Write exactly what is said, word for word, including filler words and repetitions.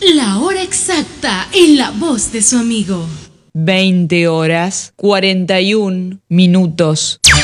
La hora exacta en la voz de su amigo. veinte horas cuarenta y un minutos.